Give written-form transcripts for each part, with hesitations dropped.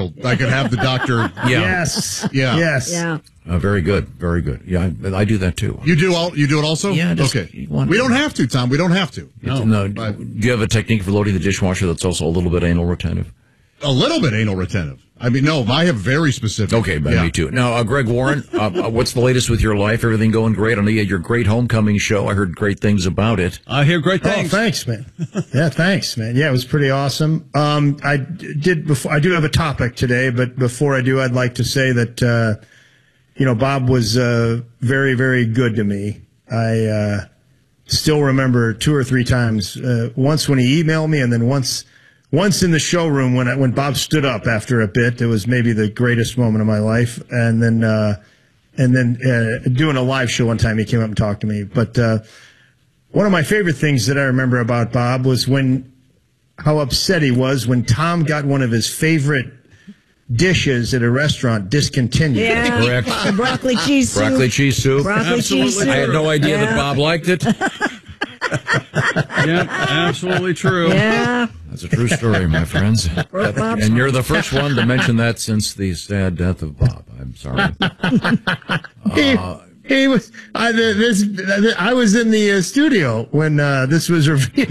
I could have the doctor. Yes. Yeah. Yes. Yeah. Very good. Very good. Yeah, I do that too. You do it also? Yeah. Okay. We don't have to, Tom. We don't have to. No. Do you have a technique for loading the dishwasher that's also a little bit anal retentive? A little bit anal retentive. I mean, no, I have very specific. Okay, but me too. Now, Greg Warren, what's the latest with your life? Everything going great? I know you had your great homecoming show. I heard great things about it. I hear great things. Oh, thanks, man. Yeah, thanks, man. Yeah, it was pretty awesome. I do have a topic today, but before I do, I'd like to say that, Bob was very, very good to me. I still remember 2 or 3 times, once when he emailed me and then once in the showroom when Bob stood up after a bit. It was maybe the greatest moment of my life. And then doing a live show one time, he came up and talked to me. But one of my favorite things that I remember about Bob was how upset he was when Tom got one of his favorite dishes at a restaurant discontinued. Yeah. Correct. Broccoli cheese soup. Broccoli cheese soup. Broccoli cheese soup. I had no idea that Bob liked it. Yep, absolutely true. Yeah. That's a true story, my friends. And you're the first one to mention that since the sad death of Bob. I'm sorry. He was. I was in the studio when this was revealed.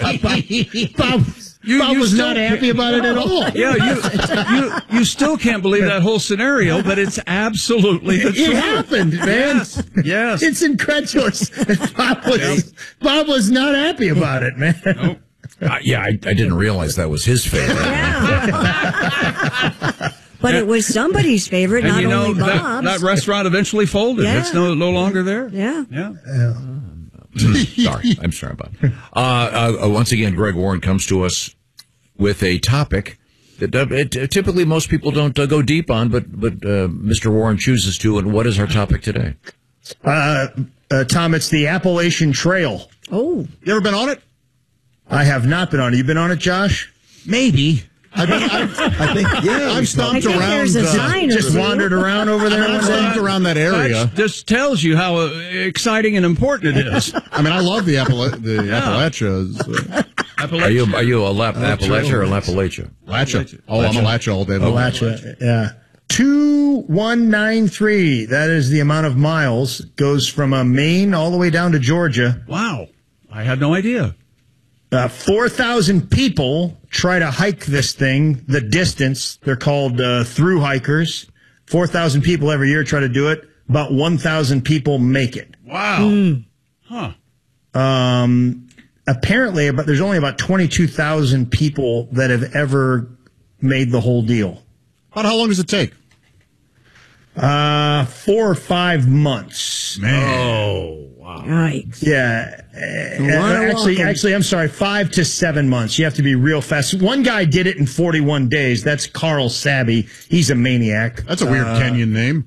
Bob was not happy about it at all. Yeah, you still can't believe that whole scenario, but it's absolutely the truth. It happened, man. Yes. It's incredulous. Bob was not happy about it, man. Nope. I didn't realize that was his favorite. Yeah. But it was somebody's favorite, And not only Bob's. that restaurant eventually folded. Yeah. It's no longer there. Yeah. Sorry. I'm sorry about it. Once again, Greg Warren comes to us with a topic that typically most people don't go deep on, but Mr. Warren chooses to. And what is our topic today? Tom, it's the Appalachian Trail. Oh. You ever been on it? I have not been on it. You been on it, Josh? Maybe. I think, yeah. I've stomped around. There's a sign or Just two. wandered around over there. I've stomped around that area. That just tells you how exciting and important it is. I mean, I love the Appalachias. Are you a Appalachia or a Appalachia? Lapcha. Oh, I'm a Lapcha all day long. Appalachia, yeah. 2193. That is the amount of miles. Goes from Maine all the way down to Georgia. Wow. I had no idea. 4,000 people try to hike this thing, the distance. They're called through hikers. 4,000 people every year try to do it. About 1,000 people make it. Wow. Huh. Apparently, there's only about 22,000 people that have ever made the whole deal. About how long does it take? 4 or 5 months. Man. Wow. Yikes. Yeah. Actually, I'm sorry, 5 to 7 months. You have to be real fast. One guy did it in 41 days. That's Carl Sabby. He's a maniac. That's a weird Kenyan name.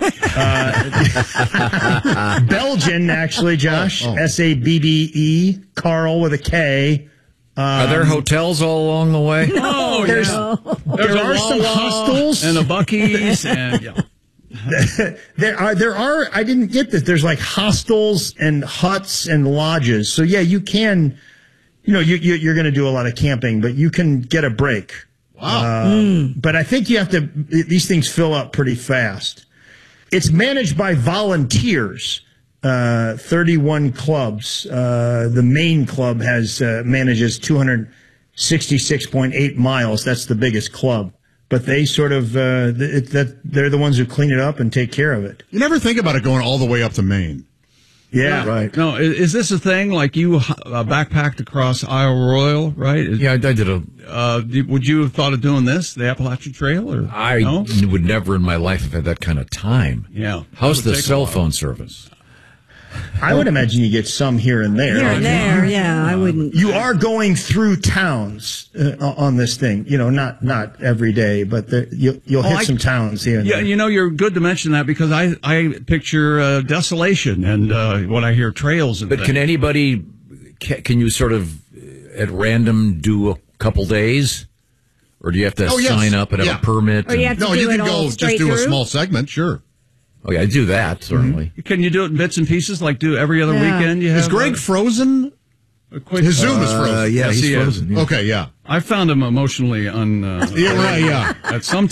Belgian, actually, Josh. Sabbe. Carl with a K. Are there hotels all along the way? Oh, There a are some Wawa hostels. and a Buc-ee's and There are. I didn't get this. There's like hostels and huts and lodges. So yeah, you can. You're going to do a lot of camping, but you can get a break. Wow. But I think you have to. These things fill up pretty fast. It's managed by volunteers. 31 clubs. The main club manages 266.8 miles. That's the biggest club. But they sort of, they're the ones who clean it up and take care of it. You never think about it going all the way up to Maine. Yeah. Right. No, is this a thing like you backpacked across Isle Royale, right? Yeah, I did would you have thought of doing this, the Appalachian Trail? Or no? would never in my life have had that kind of time. Yeah. How's the cell phone service? I would imagine you get some here and there. Here and there, yeah, I wouldn't. You are going through towns on this thing. Not every day, but you'll hit some towns here and there. Yeah, you're good to mention that because I picture desolation and when I hear trails and But things. can anybody, can you sort of at random do a couple days? Or do you have to sign up and have a permit? Or you have to No, do you it can all go straight just do a through? small segment, sure. Oh, yeah, I do that, certainly. Can you do it in bits and pieces, like do every other weekend? You have Is Greg frozen? His Zoom is frozen. Yeah, Yes, he's he is. frozen. Yeah. Okay, yeah. I found him emotionally Yeah, right, yeah. at some